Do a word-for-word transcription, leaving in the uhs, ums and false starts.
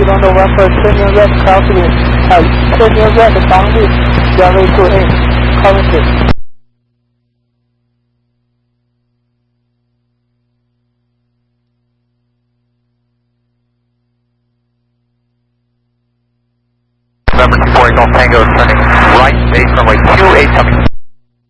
启动 November turning right crosswind at turning right downwind runway two eight, currently. November two four Golf Tango turning right, base runway two eight coming.